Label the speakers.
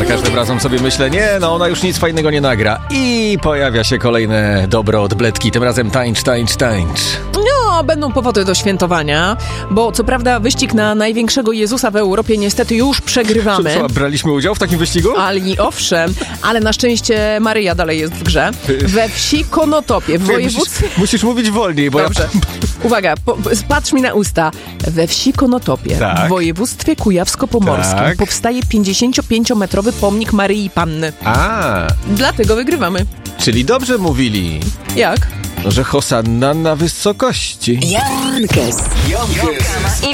Speaker 1: Za każdym razem sobie myślę, nie, no ona już nic fajnego nie nagra. I pojawia się kolejne dobro od Bledki, tym razem tańcz.
Speaker 2: No, będą powody do świętowania, bo co prawda wyścig na największego Jezusa w Europie niestety już przegrywamy.
Speaker 1: Co, braliśmy udział w takim wyścigu?
Speaker 2: Ale owszem, ale na szczęście Maryja dalej jest w grze. We wsi Konotopie w województwie...
Speaker 1: Musisz mówić wolniej, bo
Speaker 2: Dobrze. Uwaga, patrz mi na usta. We wsi Konotopie w województwie kujawsko-pomorskim powstaje 55-metrowy pomnik Maryi Panny. Dlatego wygrywamy.
Speaker 1: Czyli dobrze mówili.
Speaker 2: Jak?
Speaker 1: Że hosanna na wysokości.
Speaker 3: Jonkes.